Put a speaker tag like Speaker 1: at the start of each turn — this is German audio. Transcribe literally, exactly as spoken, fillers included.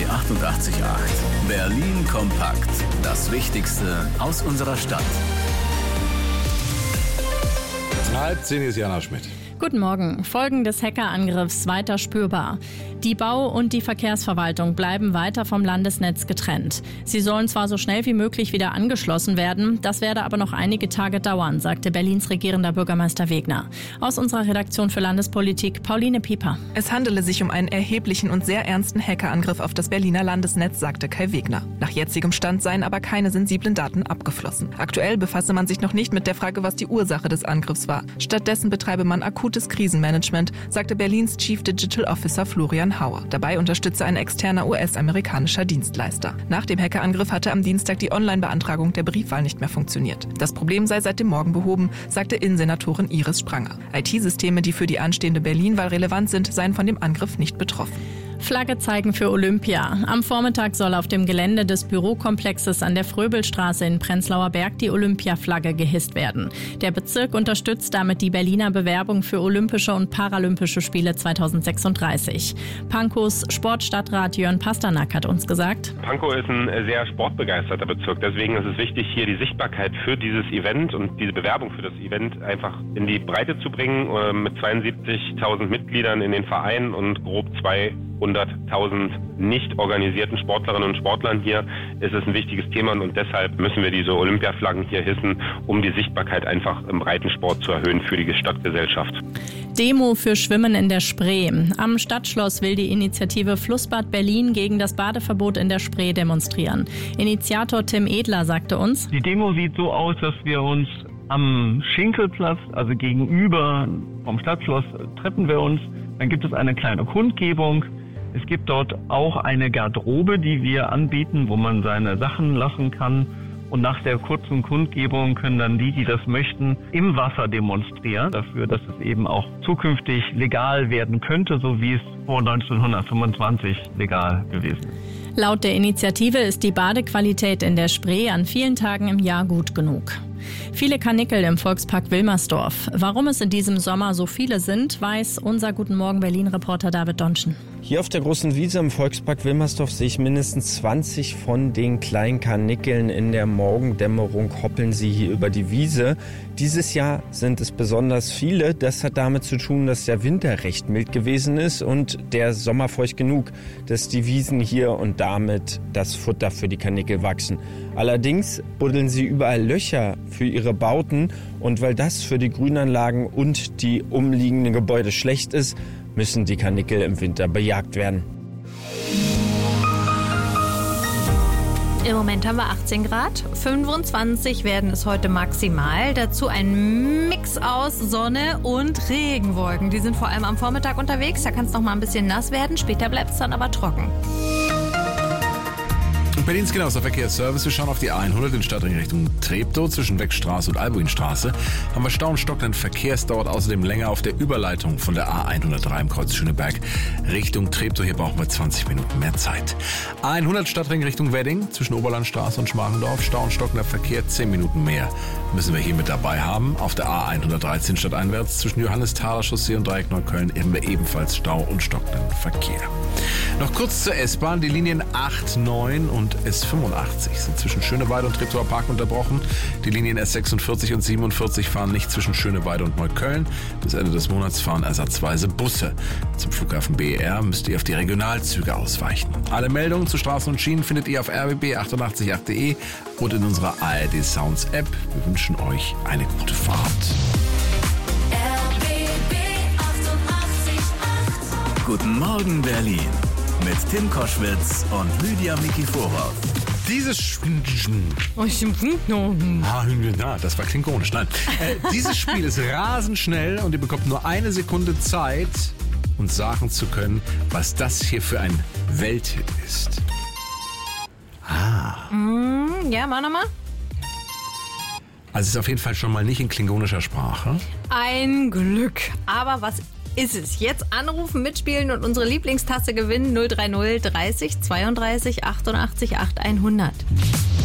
Speaker 1: achtundachtzig Komma acht. Berlin kompakt. Das Wichtigste aus unserer Stadt.
Speaker 2: Halb zehn ist Jana Schmidt.
Speaker 3: Guten Morgen. Folgen des Hackerangriffs weiter spürbar. Die Bau- und die Verkehrsverwaltung bleiben weiter vom Landesnetz getrennt. Sie sollen zwar so schnell wie möglich wieder angeschlossen werden, das werde aber noch einige Tage dauern, sagte Berlins regierender Bürgermeister Wegner. Aus unserer Redaktion für Landespolitik Pauline Pieper.
Speaker 4: Es handele sich um einen erheblichen und sehr ernsten Hackerangriff auf das Berliner Landesnetz, sagte Kai Wegner. Nach jetzigem Stand seien aber keine sensiblen Daten abgeflossen. Aktuell befasse man sich noch nicht mit der Frage, was die Ursache des Angriffs war. Stattdessen betreibe man akutes Krisenmanagement, sagte Berlins Chief Digital Officer Florian Hauer. Dabei unterstütze ein externer U S-amerikanischer Dienstleister. Nach dem Hackerangriff hatte am Dienstag die Online-Beantragung der Briefwahl nicht mehr funktioniert. Das Problem sei seit dem Morgen behoben, sagte Innensenatorin Iris Spranger. I T-Systeme, die für die anstehende Berlin-Wahl relevant sind, seien von dem Angriff nicht betroffen.
Speaker 3: Flagge zeigen für Olympia. Am Vormittag soll auf dem Gelände des Bürokomplexes an der Fröbelstraße in Prenzlauer Berg die Olympia-Flagge gehisst werden. Der Bezirk unterstützt damit die Berliner Bewerbung für Olympische und Paralympische Spiele zweitausendsechsunddreißig. Pankows Sportstadtrat Jörn Pasternak hat uns gesagt:
Speaker 5: Pankow ist ein sehr sportbegeisterter Bezirk. Deswegen ist es wichtig, hier die Sichtbarkeit für dieses Event und diese Bewerbung für das Event einfach in die Breite zu bringen. Mit zweiundsiebzigtausend Mitgliedern in den Vereinen und grob zweihunderttausend nicht organisierten Sportlerinnen und Sportlern hier ist es ein wichtiges Thema und deshalb müssen wir diese Olympiaflaggen hier hissen, um die Sichtbarkeit einfach im Breitensport zu erhöhen für die Stadtgesellschaft.
Speaker 3: Demo für Schwimmen in der Spree. Am Stadtschloss will die Initiative Flussbad Berlin gegen das Badeverbot in der Spree demonstrieren. Initiator Tim Edler sagte uns:
Speaker 6: Die Demo sieht so aus, dass wir uns am Schinkelplatz, also gegenüber vom Stadtschloss, treffen wir uns. Dann gibt es eine kleine Kundgebung. Es gibt dort auch eine Garderobe, die wir anbieten, wo man seine Sachen lassen kann. Und nach der kurzen Kundgebung können dann die, die das möchten, im Wasser demonstrieren. Dafür, dass es eben auch zukünftig legal werden könnte, so wie es vor neunzehnhundertfünfundzwanzig legal gewesen ist.
Speaker 3: Laut der Initiative ist die Badequalität in der Spree an vielen Tagen im Jahr gut genug. Viele Karnickel im Volkspark Wilmersdorf. Warum es in diesem Sommer so viele sind, weiß unser Guten Morgen Berlin-Reporter David Donschen.
Speaker 7: Hier auf der großen Wiese im Volkspark Wilmersdorf sehe ich mindestens zwanzig von den kleinen Karnickeln. In der Morgendämmerung hoppeln sie hier über die Wiese. Dieses Jahr sind es besonders viele. Das hat damit zu tun, dass der Winter recht mild gewesen ist und der Sommer feucht genug, dass die Wiesen hier und damit das Futter für die Karnickel wachsen. Allerdings buddeln sie überall Löcher für ihre Bauten und weil das für die Grünanlagen und die umliegenden Gebäude schlecht ist, müssen die Karnickel im Winter bejagt werden.
Speaker 8: Im Moment haben wir achtzehn Grad, fünfundzwanzig werden es heute maximal. Dazu ein Mix aus Sonne und Regenwolken. Die sind vor allem am Vormittag unterwegs, da kann es noch mal ein bisschen nass werden. Später bleibt es dann aber trocken.
Speaker 2: Berlins genauester Verkehrsservice. Wir schauen auf die A hundert in Stadtring Richtung Treptow. Zwischen Wegstraße und Albuinstraße haben wir Stau und stockenden Verkehr. Es dauert außerdem länger auf der Überleitung von der A hundertdrei im Kreuz Schöneberg Richtung Treptow. Hier brauchen wir zwanzig Minuten mehr Zeit. A hundert Stadtring Richtung Wedding zwischen Oberlandstraße und Schmargendorf. Stau und stockender Verkehr. zehn Minuten mehr müssen wir hier mit dabei haben. Auf der A hundertdreizehn stadteinwärts zwischen Johannesthaler Chaussee und Dreieck Neukölln haben wir ebenfalls Stau und stockenden Verkehr. Noch kurz zur S-Bahn. Die Linien acht, neun und S fünfundachtzig sind zwischen Schöneweide und Treptower Park unterbrochen. Die Linien S sechsundvierzig und siebenundvierzig fahren nicht zwischen Schöneweide und Neukölln. Bis Ende des Monats fahren ersatzweise Busse. Zum Flughafen B E R müsst ihr auf die Regionalzüge ausweichen. Alle Meldungen zu Straßen und Schienen findet ihr auf r b b achtundachtzig punkt acht punkt de und in unserer A R D Sounds App. Wir wünschen euch eine gute Fahrt.
Speaker 1: R B B achtundachtzig Komma acht. Guten Morgen Berlin mit Tim Koschwitz und Lydia Mikiforow.
Speaker 2: Dieses Spiel... Ah, das war klingonisch. Nein. Äh, dieses Spiel ist rasend schnell und ihr bekommt nur eine Sekunde Zeit, uns sagen zu können, was das hier für ein Welthit ist. Ah.
Speaker 8: Mm, ja, mach nochmal.
Speaker 2: Also es ist auf jeden Fall schon mal nicht in klingonischer Sprache.
Speaker 8: Ein Glück. Aber was ist es? Jetzt anrufen, mitspielen und unsere Lieblingstasse gewinnen. null drei null dreißig zweiunddreißig achtundachtzig acht hundert.